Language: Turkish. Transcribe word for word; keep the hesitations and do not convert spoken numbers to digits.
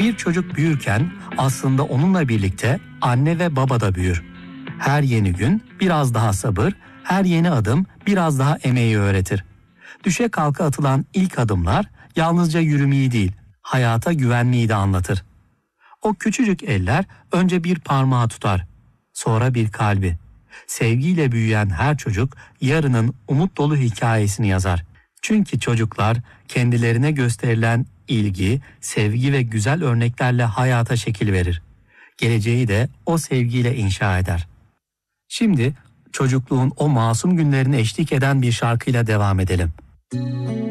Bir çocuk büyürken aslında onunla birlikte anne ve baba da büyür. Her yeni gün biraz daha sabır, her yeni adım biraz daha emeği öğretir. Düşe kalka atılan ilk adımlar yalnızca yürümeyi değil, hayata güvenmeyi de anlatır. O küçücük eller önce bir parmağı tutar, sonra bir kalbi. Sevgiyle büyüyen her çocuk yarının umut dolu hikayesini yazar. Çünkü çocuklar kendilerine gösterilen ilgi, sevgi ve güzel örneklerle hayata şekil verir. Geleceği de o sevgiyle inşa eder. Şimdi çocukluğun o masum günlerine eşlik eden bir şarkıyla devam edelim.